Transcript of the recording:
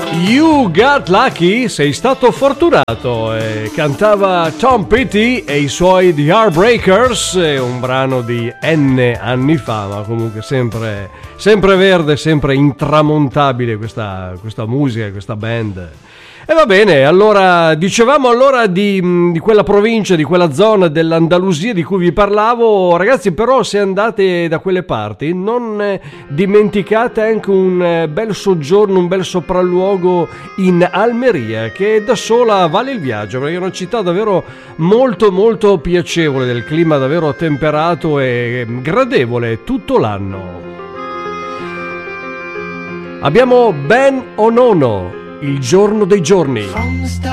You Got Lucky, sei stato fortunato, cantava Tom Petty e i suoi The Heartbreakers, un brano di N anni fa, ma comunque sempre verde, sempre intramontabile questa musica, questa band. E va bene, allora dicevamo di quella provincia, di quella zona dell'Andalusia di cui vi parlavo. Ragazzi, però se andate da quelle parti non dimenticate anche un bel soggiorno, un bel sopralluogo in Almeria, che da sola vale il viaggio, perché è una città davvero molto molto piacevole, del clima davvero temperato e gradevole tutto l'anno. Abbiamo Ben Onono, il giorno dei giorni.